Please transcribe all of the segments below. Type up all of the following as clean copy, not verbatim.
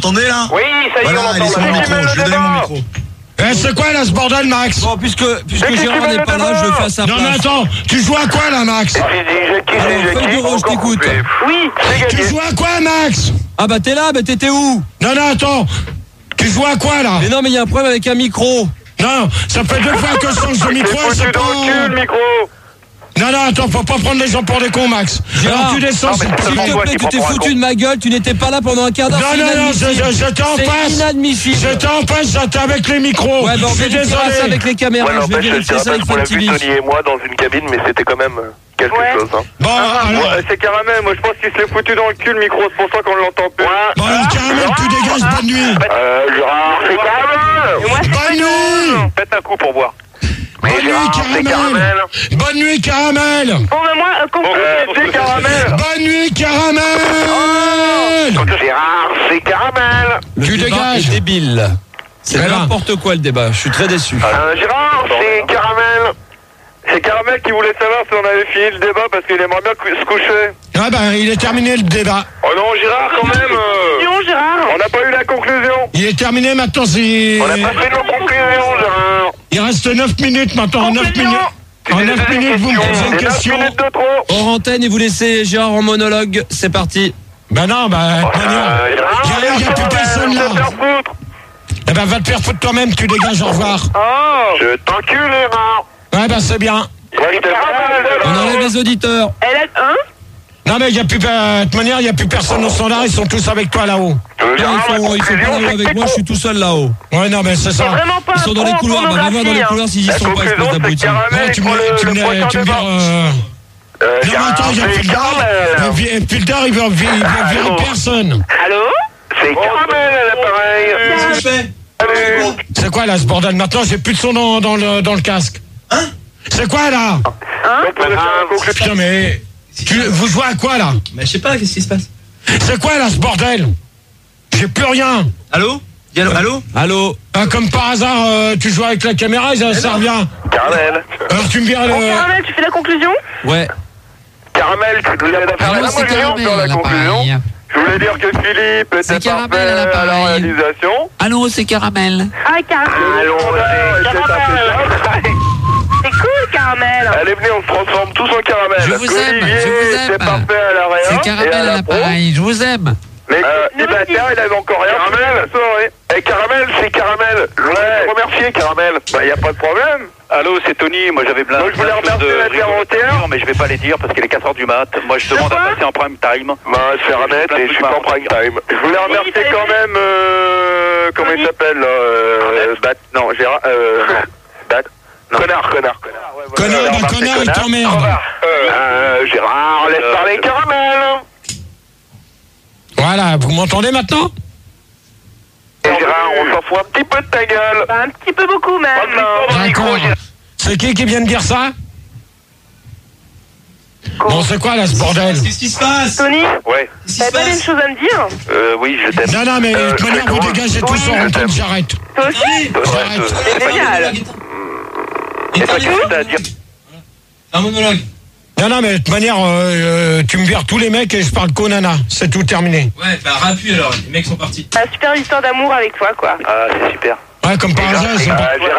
m'entendez là? Oui, ça y est, voilà, on entend. laissez mon micro, je lui ai donné mon micro. C'est quoi là ce bordel, Max? Bon, puisque Gérard n'est pas là, je le fais à sa place. Non mais attends, tu joues à quoi là, Max? Alors, feuille de rose, je t'écoute. Oui, c'est Tu gagné. joues à quoi, Max? Ah bah t'es là, bah t'étais où? Non, attends. Tu joues à quoi là? Mais non, mais il y a un problème avec un micro. Non, ça fait 2 fois que je change de micro et c'est Foutu pas... dans le cul, le micro. Non, attends, faut pas prendre les gens pour des cons, Max. Gérard, Alors tu descends, s'il te S'il plaît. te plaît, tu t'es foutu de ma gueule, tu n'étais pas là pendant un quart d'heure. Non, j'étais en C'est face. inadmissible. J'étais en face, j'étais avec les micros. Ouais, bah on je suis vérifiera ça désolé. avec les caméras. Ouais, Je vais n'empêche, vérifier ça avec on l'a Fun vu, TV. Tony et moi, dans une cabine, mais c'était quand même quelque chose. Hein. Bon, alors... C'est Caramel, moi je pense qu'il se l'est foutu dans le cul le micro, c'est pour ça qu'on l'entend plus. Bon, alors, Caramel, tu dégages, bonne nuit. Gérard, c'est Caramel. Bonne nuit. Faites un coup pour voir. Bonne nuit, Caramel. Bonne nuit, Caramel. Bon, ben moi, C'est Caramel. Bonne nuit, Caramel. Gérard, c'est Caramel. Le Tu débat dégages. est débile. C'est Eh ben. n'importe quoi le débat, je suis très déçu. Gérard, c'est Caramel. C'est Caramel qui voulait savoir si on avait fini le débat parce qu'il aimerait bien se coucher. Ah ben, il est terminé le débat. Oh non, Gérard, quand même. non, Gérard. On n'a pas eu la conclusion. Il est terminé maintenant, On n'a pas fait nos conclusions, Gérard. Il reste 9 minutes maintenant, 9 minutes. En 9 minutes, vous me posez une question. 9 minutes de trop. Hors antenne et vous laissez Gérard en monologue, c'est parti. Ben non, il n'y a plus personne là. Eh ben, va te faire foutre toi-même, tu dégages, au revoir. Oh. Je t'encule, Gérard. Ouais, ben c'est bien. On enlève les auditeurs. Elle a un. Non, mais il n'y a plus, de toute manière, il n'y a plus personne au standard, ils sont tous avec toi là-haut. Ils sont pas là avec moi, je suis tout seul là-haut. Ouais, non, mais c'est C'est ça. vraiment pas Ils sont dans les couloirs, bah va voir dans les couloirs s'ils y sont pas, espèce d'abrutis. Ouais, tu me vires. Non, mais attends, il y a plus de Filter, il veut virer personne. Allô? C'est Caramel à l'appareil. C'est quoi là ce bordel? Maintenant, j'ai plus de son dans le casque. Hein? C'est quoi là? Putain, mais. Vous jouez à quoi là? Mais je sais pas, qu'est-ce qui se passe? C'est quoi là ce bordel? J'ai plus rien. Allô? Allô? Comme par hasard, tu joues avec la caméra, ça revient. Caramel. Alors tu me vires Bon, le. Caramel, tu fais la conclusion? Ouais. Caramel, tu voulais faire Allô, la c'est conclusion Caramel sur la à conclusion. l'appareil. Je voulais dire que Philippe était Caramel parfait à à la l'appareil. réalisation. Allô, c'est Caramel. Ah, Caramel. Allons, c'est impeccable. C'est cool, Caramel. Allez, venez, on se transforme tous en caramel. Je vous aime, Olivier, je vous aime. c'est parfait à la réa. C'est et Caramel à la pro. l'appareil, je vous aime. Mais tiens, il avait encore rien. Caramel, et Caramel, c'est Caramel. Je voulais remercier Caramel. Bah, y a pas de problème. Allô, c'est Tony. Moi, j'avais plein Moi, je voulais de choses remercier la Terre mais je vais pas les dire parce qu'il est 4h du mat. Moi, je demande à passer en prime time. Bah, se faire remettre et je suis pas en prime time. Je voulais remercier quand même, comment il s'appelle, non, Gérard, non. Connard. Connard, il t'emmerde. Gérard, laisse parler Caramel. Voilà, vous m'entendez maintenant? Et Gérard, on s'en fout un petit peu de ta gueule. Bah, un petit peu beaucoup, même. D'accord. C'est qui vient de dire ça? Bon, c'est quoi là ce bordel? Qu'est-ce qui se passe? Tony, Ouais. t'avais pas une chose à me dire? Oui, je t'aime. Non, mais de toute manière, vous dégagez tous en antenne, j'arrête. Toi aussi? J'arrête. C'est génial. Et Qu'est-ce que t'as à dire? un monologue. Non, mais de toute manière, tu me vires tous les mecs et je parle qu'au nana. C'est tout terminé. Ouais, bah rappuie alors, les mecs sont partis. Un super histoire d'amour avec toi, quoi. Ah, c'est super. Ouais, comme par hasard, ils sont pas... Gérard,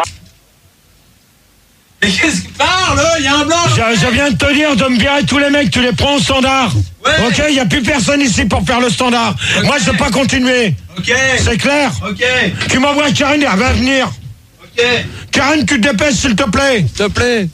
Mais qu'est-ce que parle? Il y a un blanc. Je viens de te dire de me virer tous les mecs, tu les prends au standard. Ouais. Ok, il n'y a plus personne ici pour faire le standard. Ok. Moi, je ne peux pas continuer. Ok. C'est clair? Ok. Tu m'envoies Karine, elle va venir. Ok. Karine, tu te dépêches, s'il te plaît. S'il te plaît.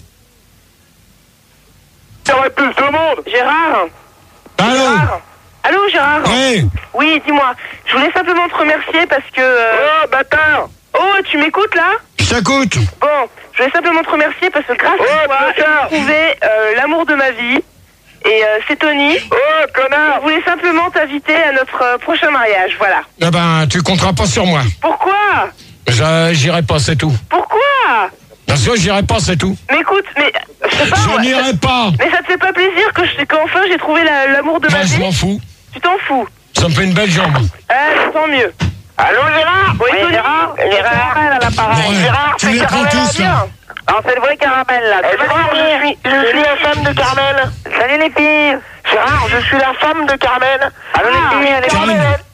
il y aurait plus de monde. Gérard? Allô? Gérard? Allô, Gérard? Oui. Oui, dis-moi. Je voulais simplement te remercier parce que... Oh, bâtard. Oh, tu m'écoutes, là? Je t'écoute. Bon, je voulais simplement te remercier parce que grâce à toi, j'ai trouvé l'amour de ma vie. Et c'est Tony. Oh, connard. Je voulais simplement t'inviter à notre prochain mariage, voilà. Eh ben, tu compteras pas sur moi. Pourquoi? J'irai pas, c'est tout. Pourquoi? Parce que j'irai pas, c'est tout. Mais écoute, mais... Je sais pas, Je n'irai pas. Mais ça te fait pas plaisir qu'enfin j'ai trouvé l'amour de ma Moi, je vie? m'en fous. Tu t'en fous? Ça me fait une belle jambe. Tant mieux. Allô, Gérard? Oui, Tony? Gérard à l'appareil. Bon, Gérard, tu les prends tous, là. Non, c'est le vrai Caramel, là. Je suis la femme de Carmel. Salut les filles. Gérard, je suis la femme de Carmel. Allô les filles, allez Carmel.